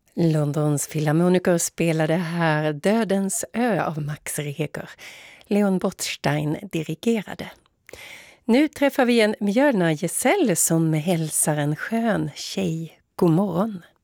Londons Philharmoniker spelade här Dödens ö av Max Reger. Leon Botstein dirigerade. Nu träffar vi en Mjölna Gesell som hälsar en skön tjej god morgon.